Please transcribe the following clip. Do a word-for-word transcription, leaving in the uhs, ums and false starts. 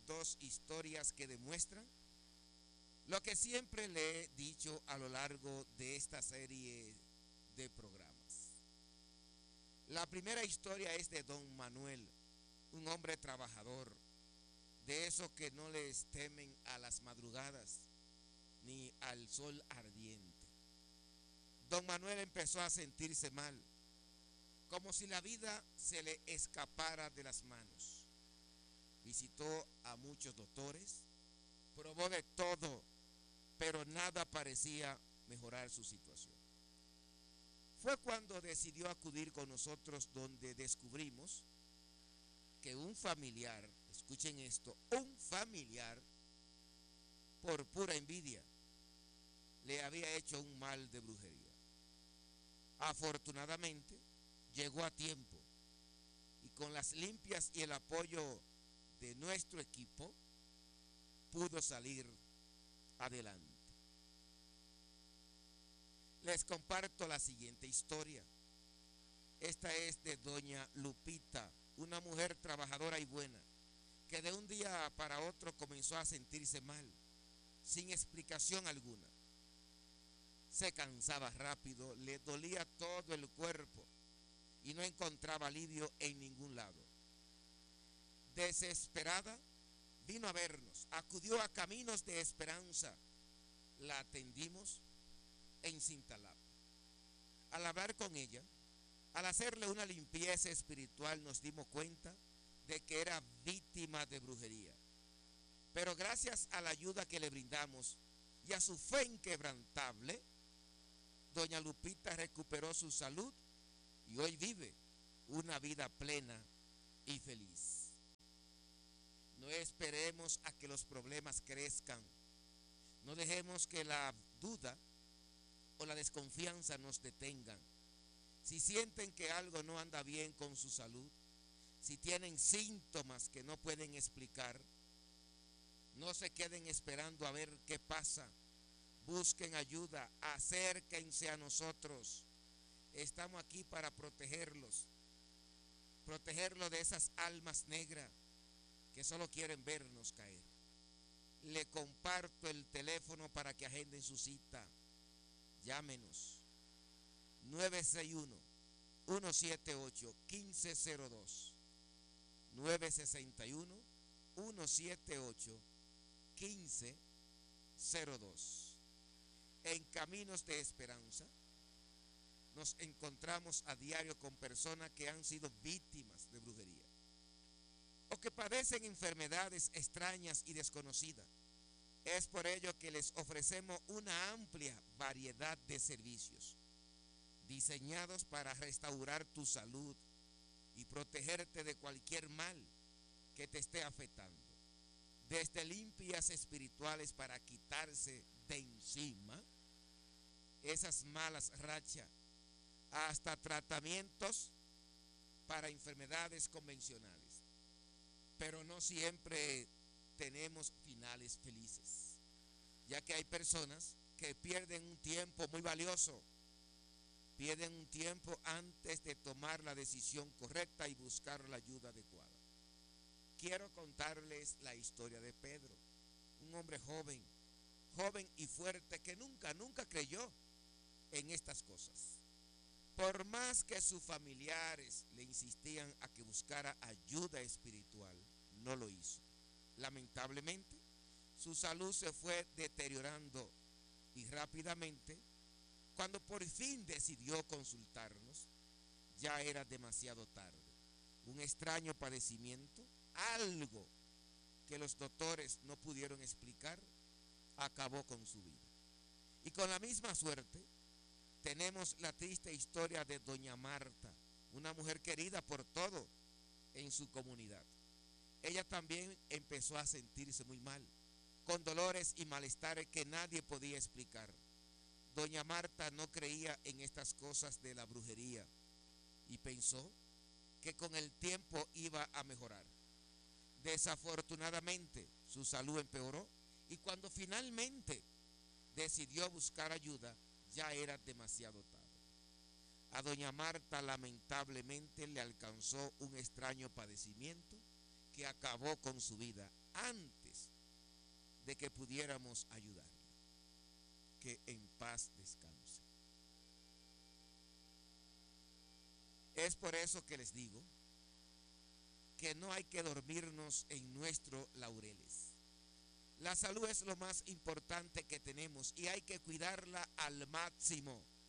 dos historias que demuestran lo que siempre le he dicho a lo largo de esta serie de programas. La primera historia es de don Manuel, un hombre trabajador, de esos que no les temen a las madrugadas ni al sol ardiente. Don Manuel empezó a sentirse mal, como si la vida se le escapara de las manos. Visitó a muchos doctores, probó de todo, pero nada parecía mejorar su situación. Fue cuando decidió acudir con nosotros donde descubrimos que un familiar, escuchen esto, un familiar, por pura envidia, le había hecho un mal de brujería. Afortunadamente, llegó a tiempo y con las limpias y el apoyo de nuestro equipo, pudo salir adelante. Les comparto la siguiente historia. Esta es de doña Lupita, una mujer trabajadora y buena, que de un día para otro comenzó a sentirse mal, sin explicación alguna. Se cansaba rápido, le dolía todo el cuerpo y no encontraba alivio en ningún lado. Desesperada, vino a vernos, acudió a Caminos de Esperanza. La atendimos en Cintalapa. Al hablar con ella, al hacerle una limpieza espiritual, nos dimos cuenta de que era víctima de brujería. Pero gracias a la ayuda que le brindamos y a su fe inquebrantable, doña Lupita recuperó su salud y hoy vive una vida plena y feliz. No esperemos a que los problemas crezcan. No dejemos que la duda o la desconfianza nos detengan. Si sienten que algo no anda bien con su salud, si tienen síntomas que no pueden explicar, no se queden esperando a ver qué pasa. Busquen ayuda, acérquense a nosotros. Estamos aquí para protegerlos, protegerlos de esas almas negras que solo quieren vernos caer. Le comparto el teléfono para que agenden su cita. Llámenos nueve seis uno, uno siete ocho, uno cinco cero dos, nueve seis uno, uno siete ocho, uno cinco cero dos. En Caminos de Esperanza nos encontramos a diario con personas que han sido víctimas de brujería o que padecen enfermedades extrañas y desconocidas. Es por ello que les ofrecemos una amplia variedad de servicios diseñados para restaurar tu salud y protegerte de cualquier mal que te esté afectando. Desde limpias espirituales para quitarse de encima esas malas rachas, hasta tratamientos para enfermedades convencionales. Pero no siempre tenemos finales felices, ya que hay personas que pierden un tiempo muy valioso, pierden un tiempo antes de tomar la decisión correcta y buscar la ayuda adecuada. Quiero contarles la historia de Pedro, un hombre joven, joven y fuerte que nunca, nunca creyó en estas cosas. Por más que sus familiares le insistían a que buscara ayuda espiritual, no lo hizo. Lamentablemente, su salud se fue deteriorando y rápidamente, cuando por fin decidió consultarnos, ya era demasiado tarde. Un extraño padecimiento, algo que los doctores no pudieron explicar, acabó con su vida. Y con la misma suerte, tenemos la triste historia de doña Marta, una mujer querida por todo en su comunidad. Ella también empezó a sentirse muy mal, con dolores y malestares que nadie podía explicar. Doña Marta no creía en estas cosas de la brujería y pensó que con el tiempo iba a mejorar. Desafortunadamente, su salud empeoró y cuando finalmente decidió buscar ayuda, ya era demasiado tarde. A doña Marta lamentablemente le alcanzó un extraño padecimiento que acabó con su vida. antes de que pudiéramos ayudarle. Que en paz descanse. Es por eso que les digo que no hay que dormirnos en nuestros laureles. La salud es lo más importante que tenemos y hay que cuidarla al máximo.